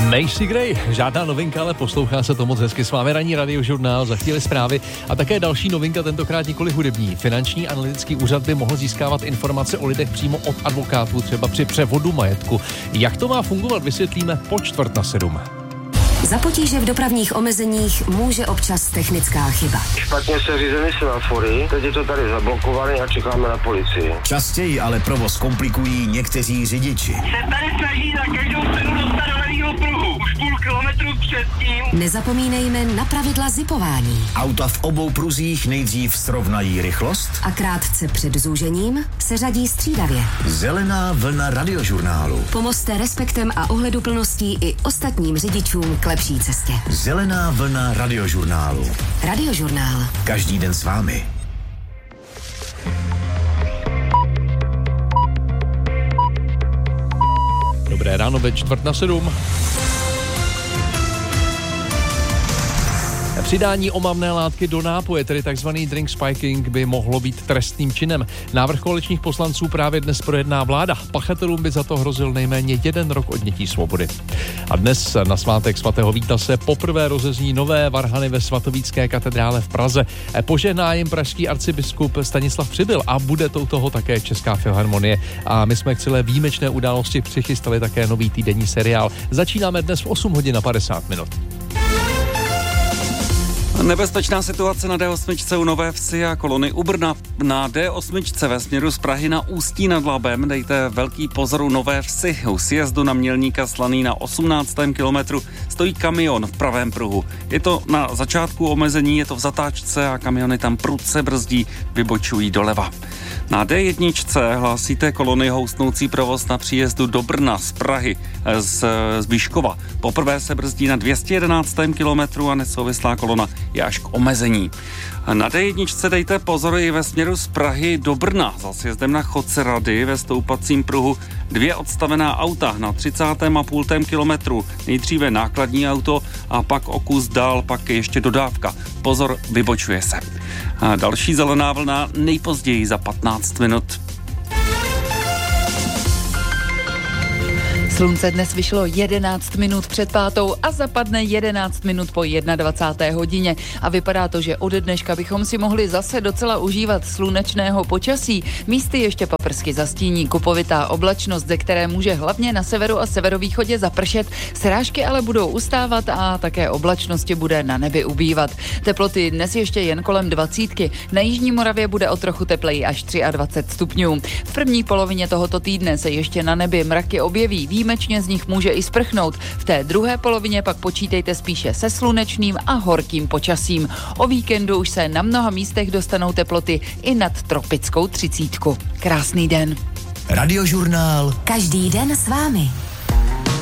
Macy Gray, žádná novinka, ale poslouchá se to moc hezky. S vámi ranní radiožurnál, za chvíli zprávy a také další novinka, tentokrát nikoli hudební. Finanční analytický úřad by mohl získávat informace o lidech přímo od advokátů, třeba při převodu majetku. Jak to má fungovat, vysvětlíme po 6:45. Za potíže v dopravních omezeních může občas technická chyba. Špatně se řízeny semafory, teď je to tady zablokované a čekáme na policii. Častěji ale provoz komplikují někteří řidiči. Se tady snaží za každou cenu dostat do levýho pruhu. Už půl kilometru předtím. Nezapomeňme na pravidla zipování. Auta v obou pruzích nejdřív srovnají rychlost A krátce před zúžením se řadí střídavě. Zelená vlna radiožurnálu. Pomozte respektem a ohleduplností i ostatním řidičům k lepší cestě. Zelená vlna radiožurnálu. Radiožurnál. Každý den s vámi. Dobré ráno ve 6:45. Přidání omamné látky do nápoje, tedy takzvaný drink spiking, by mohlo být trestným činem. Návrh koaličních poslanců právě dnes projedná vláda. Pachatelům by za to hrozil nejméně 1 rok odnětí svobody. A dnes na svátek svatého Víta se poprvé rozezní nové varhany ve svatovícké katedrále v Praze. Požehná jim pražský arcibiskup Stanislav Přibyl a bude to u toho také Česká filharmonie. A my jsme k celé výjimečné události přichystali také nový týdenní seriál. Začínáme dnes v 8:50. Nebezpečná situace na D8 u Nové Vsi a kolony u Brna. Na D8 ve směru z Prahy na Ústí nad Labem dejte velký pozor u Nové Vsi. U sjezdu na Mělníka Slaný na 18. kilometru stojí kamion v pravém pruhu. Je to na začátku omezení, je to v zatáčce a kamiony tam prudce brzdí, vybočují doleva. Na D1 hlásíte kolony houstnoucí provoz na příjezdu do Brna z Prahy z Vyškova. Poprvé se brzdí na 211. kilometru a nesouvislá kolona je až k omezení. Na D1 dejte pozor i ve směru z Prahy do Brna. Za sjezdem na Chodce Rady ve stoupacím pruhu 2 odstavená auta na 30,5 kilometru. Nejdříve nákladní auto a pak o kus dál, pak ještě dodávka. Pozor, vybočuje se. A další zelená vlna nejpozději za 15 minut. Slunce dnes vyšlo 11 minut před 5 a zapadne 11 minut po 21. hodině. A vypadá to, že od dneška bychom si mohli zase docela užívat slunečného počasí. Místy ještě paprsky zastíní kupovitá oblačnost, ze které může hlavně na severu a severovýchodě zapršet. Srážky ale budou ustávat a také oblačnosti bude na nebi ubývat. Teploty dnes ještě jen kolem 20. Na jižní Moravě bude o trochu tepleji až 23 stupňů. V první polovině tohoto týdne se ještě na nebi mraky objeví. Výjimečně z nich může i sprchnout. V té druhé polovině pak počítejte spíše se slunečným a horkým počasím. O víkendu už se na mnoha místech dostanou teploty i nad tropickou 30. Krásný den. Radiožurnál. Každý den s vámi.